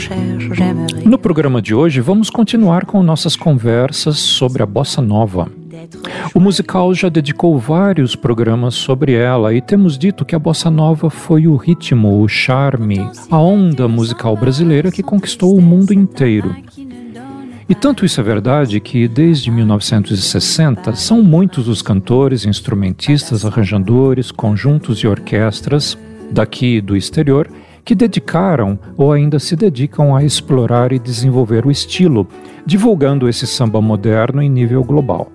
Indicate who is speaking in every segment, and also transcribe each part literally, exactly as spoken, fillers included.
Speaker 1: No programa de hoje, vamos continuar com nossas conversas sobre a bossa nova. O musical já dedicou vários programas sobre ela e temos dito que a bossa nova foi o ritmo, o charme, a onda musical brasileira que conquistou o mundo inteiro. E tanto isso é verdade que, desde mil novecentos e sessenta, são muitos os cantores, instrumentistas, arranjadores, conjuntos e orquestras, daqui e do exterior, que dedicaram ou ainda se dedicam a explorar e desenvolver o estilo, divulgando esse samba moderno em nível global.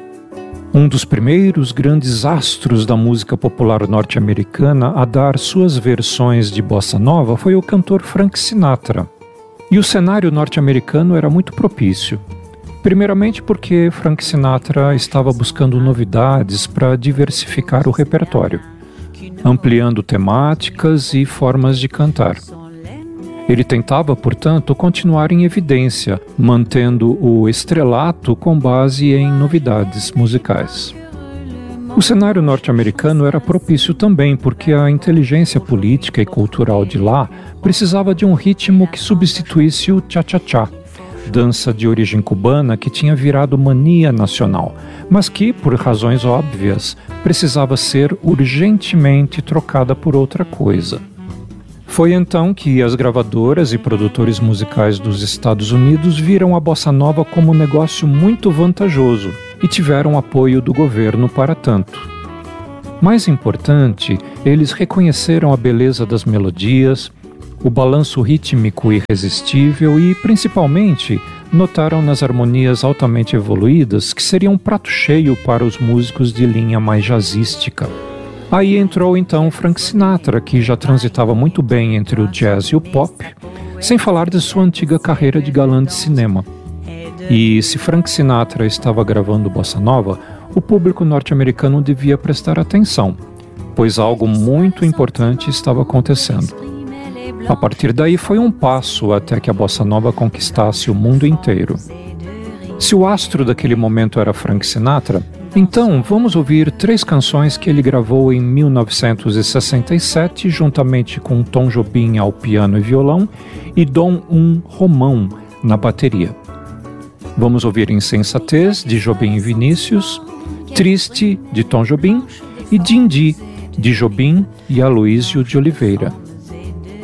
Speaker 1: Um dos primeiros grandes astros da música popular norte-americana a dar suas versões de bossa nova foi o cantor Frank Sinatra. E o cenário norte-americano era muito propício. Primeiramente porque Frank Sinatra estava buscando novidades para diversificar o repertório, ampliando temáticas e formas de cantar. Ele tentava, portanto, continuar em evidência, mantendo o estrelato com base em novidades musicais. O cenário norte-americano era propício também porque a inteligência política e cultural de lá precisava de um ritmo que substituísse o cha-cha-cha, dança de origem cubana que tinha virado mania nacional, mas que, por razões óbvias, precisava ser urgentemente trocada por outra coisa. Foi então que as gravadoras e produtores musicais dos Estados Unidos viram a bossa nova como um negócio muito vantajoso e tiveram apoio do governo para tanto. Mais importante, eles reconheceram a beleza das melodias, o balanço rítmico irresistível e, principalmente, notaram nas harmonias altamente evoluídas que seriam um prato cheio para os músicos de linha mais jazzística. Aí entrou então Frank Sinatra, que já transitava muito bem entre o jazz e o pop, sem falar de sua antiga carreira de galã de cinema. E se Frank Sinatra estava gravando bossa nova, o público norte-americano devia prestar atenção, pois algo muito importante estava acontecendo. A partir daí foi um passo até que a bossa nova conquistasse o mundo inteiro. Se o astro daquele momento era Frank Sinatra, então vamos ouvir três canções que ele gravou em mil novecentos e sessenta e sete, juntamente com Tom Jobim ao piano e violão e Dom Um Romão na bateria. Vamos ouvir Insensatez, de Jobim e Vinícius, Triste, de Tom Jobim, e Dindi, de Jobim e Aloísio de Oliveira.